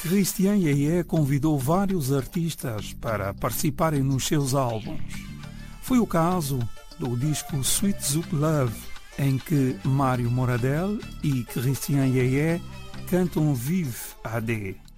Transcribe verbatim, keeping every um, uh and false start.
Christian Yeye convidou vários artistas para participarem nos seus álbuns. Foi o caso do disco Sweet Zouk Love, em que Mário Moradel e Christian Yeye cantam Vive A D.